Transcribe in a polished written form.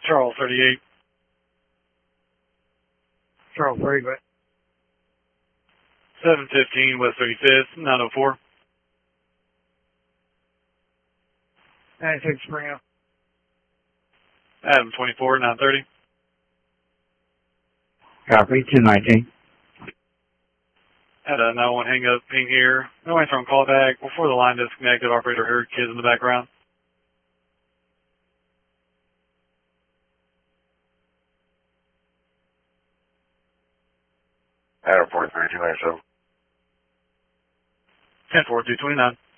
Charles 38. Charles 30, but 715 West 35th, 904. 96 Spring Hill. Adam 24, 930. Copy, 219. Had a 911 hang up ping here. No answer on callback. Before the line disconnected, operator heard kids in the background. Adam 43, 297. 10-4, 229.